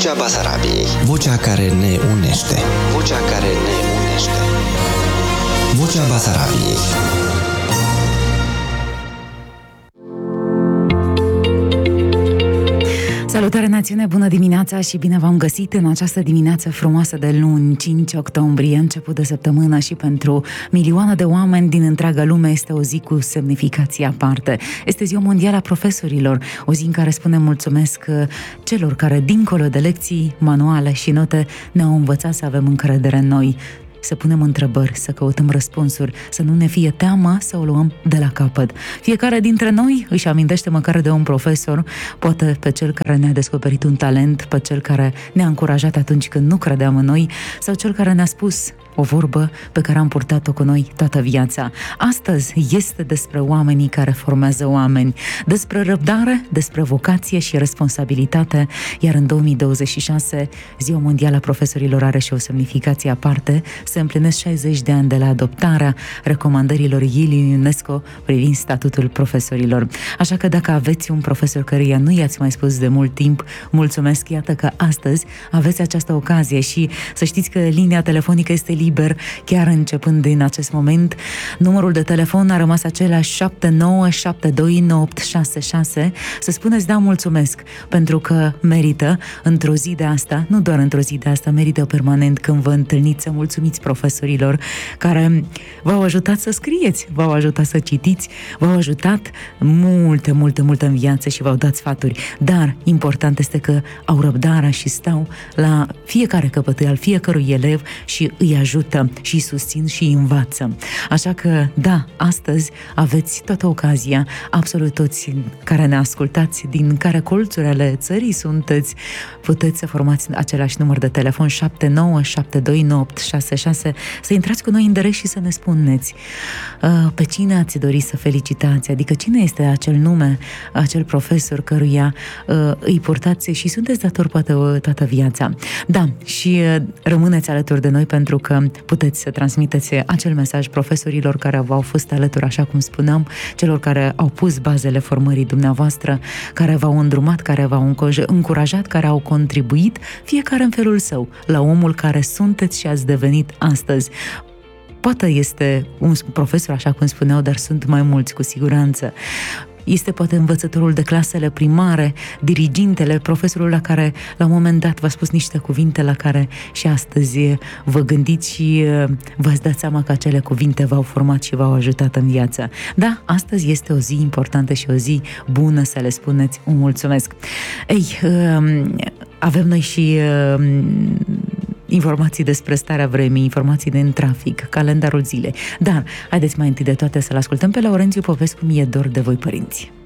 Vocea Basarabiei. Vocea care ne unește. Vocea care ne unește. Vocea Basarabiei. Salutare națiune, bună dimineața și bine v-am găsit în această dimineață frumoasă de luni, 5 octombrie, început de săptămână și pentru milioane de oameni din întreaga lume este o zi cu semnificație aparte. Este Ziua Mondială a Profesorilor, o zi în care spunem mulțumesc celor care, dincolo de lecții, manuale și note, ne-au învățat să avem încredere în noi, să punem întrebări, să căutăm răspunsuri, să nu ne fie teamă să o luăm de la capăt. Fiecare dintre noi își amintește măcar de un profesor, poate pe cel care ne-a descoperit un talent, pe cel care ne-a încurajat atunci când nu credeam în noi, sau cel care ne-a spus o vorbă pe care am purtat-o cu noi toată viața. Astăzi este despre oamenii care formează oameni, despre răbdare, despre vocație și responsabilitate, iar în 2026 Ziua Mondială a Profesorilor are și o semnificație aparte. Se împlinesc 60 de ani de la adoptarea recomandărilor ILO UNESCO privind statutul profesorilor. Așa că dacă aveți un profesor căruia nu i-ați mai spus de mult timp, mulțumesc, iată că astăzi aveți această ocazie și să știți că linia telefonică este liber, chiar începând din acest moment. Numărul de telefon a rămas același 79729866. Să spuneți da, mulțumesc, pentru că merită într-o zi de asta, nu doar într-o zi de asta, merită permanent când vă întâlniți să mulțumiți profesorilor care v-au ajutat să scrieți, v-au ajutat să citiți, v-au ajutat multe în viață și v-au dat sfaturi. Dar important este că au răbdarea și stau la fiecare căpătâi al fiecărui elev și îi ajută și îi susțin și îi învață. Așa că, da, astăzi aveți toată ocazia, absolut toți care ne ascultați, din care colțuri ale țării sunteți, puteți să formați același număr de telefon 79729866, să intrați cu noi în direct și să ne spuneți pe cine ați dori să felicitați, adică cine este acel nume, acel profesor căruia îi purtați și sunteți dator poate toată viața. Da, și rămâneți alături de noi pentru că puteți să transmiteți acel mesaj profesorilor care v-au fost alături, așa cum spuneam, celor care au pus bazele formării dumneavoastră, care v-au îndrumat, care v-au încurajat, care au contribuit, fiecare în felul său, la omul care sunteți și ați devenit astăzi. Poate este un profesor, așa cum spuneau, dar sunt mai mulți, cu siguranță. Este poate învățătorul de clasele primare, dirigintele, profesorul la care la un moment dat v-a spus niște cuvinte la care și astăzi vă gândiți și v-ați dat seama că acele cuvinte v-au format și v-au ajutat în viață. Da, astăzi este o zi importantă și o zi bună să le spuneți un mulțumesc. Ei, avem noi și informații despre starea vremii, informații din trafic, calendarul zilei. Dar haideți mai întâi de toate să-l ascultăm pe Laurențiu Popescu, Mi-e dor de voi, părinți.